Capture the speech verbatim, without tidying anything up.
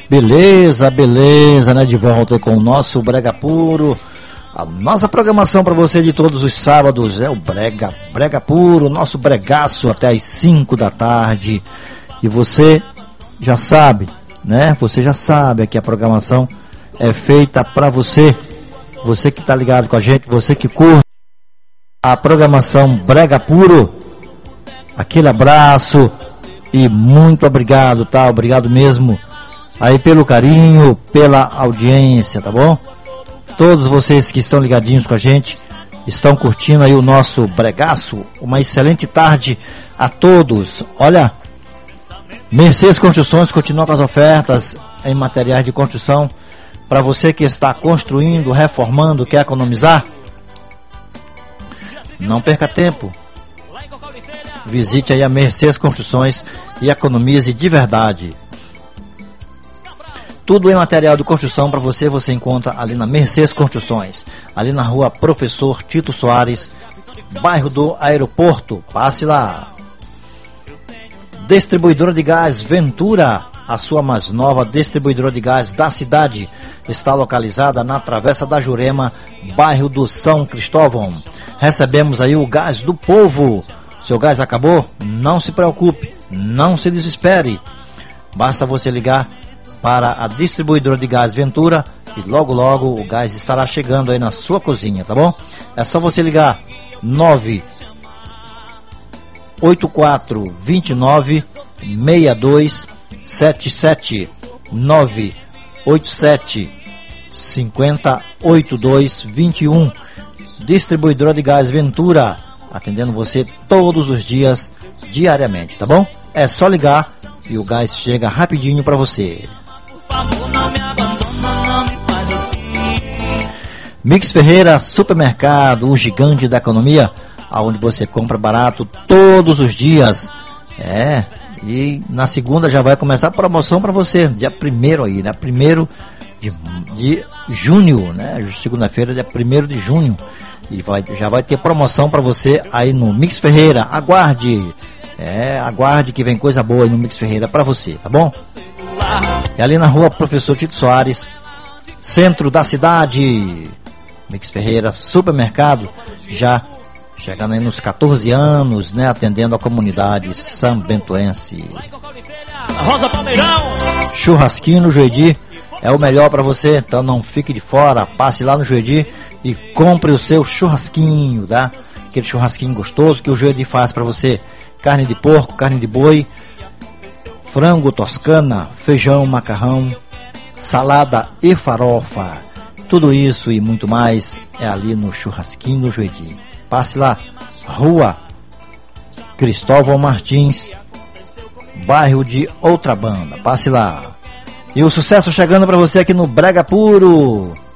Beleza, beleza, né? De volta com o nosso Brega Puro. A nossa programação para você de todos os sábados é o Brega, Brega Puro, nosso bregaço até às cinco da tarde. E você já sabe, né? Você já sabe que a programação é feita para você. Você que tá ligado com a gente, você que curte a programação Brega Puro. Aquele abraço e muito obrigado, tá? Obrigado mesmo aí pelo carinho, pela audiência, tá bom? Todos vocês que estão ligadinhos com a gente, estão curtindo aí o nosso bregaço. Uma excelente tarde a todos. Olha, Mercedes Construções continua com as ofertas em materiais de construção. Para você que está construindo, reformando, quer economizar, não perca tempo. Visite aí a Mercedes Construções e economize de verdade. Tudo em material de construção para você, você encontra ali na Mercedes Construções, ali na rua Professor Tito Soares, bairro do Aeroporto. Passe lá. Distribuidora de gás Ventura, a sua mais nova distribuidora de gás da cidade, está localizada na Travessa da Jurema, bairro do São Cristóvão. Recebemos aí o gás do povo. Seu gás acabou? Não se preocupe, não se desespere. Basta você ligar para a distribuidora de gás Ventura e logo logo o gás estará chegando aí na sua cozinha, tá bom? É só você ligar nove oito quatro dois nove seis dois sete sete nove oito sete cinco oito dois dois um. Distribuidora de gás Ventura, atendendo você todos os dias, diariamente, tá bom? É só ligar e o gás chega rapidinho para você. Mix Ferreira Supermercado, o gigante da economia, aonde você compra barato todos os dias. É, e na segunda já vai começar a promoção para você, dia primeiro aí, né? Primeiro de, de junho, né? Segunda-feira, dia primeiro de junho. E vai, já vai ter promoção para você aí no Mix Ferreira. Aguarde, é, aguarde que vem coisa boa aí no Mix Ferreira para você, tá bom? É ali na rua Professor Tito Soares, centro da cidade. Mix Ferreira Supermercado, já chegando aí nos catorze anos, né? Atendendo a comunidade sambentoense. Rosa Palmeirão. Churrasquinho no Juedi é o melhor para você, então não fique de fora. Passe lá no Juedi e compre o seu churrasquinho, tá? Aquele churrasquinho gostoso que o Juedi faz para você. Carne de porco, carne de boi, frango toscana, feijão, macarrão, salada e farofa. Tudo isso e muito mais é ali no Churrasquinho do Juedi. Passe lá, rua Cristóvão Martins, bairro de Outra Banda. Passe lá. E o sucesso chegando para você aqui no Brega Puro.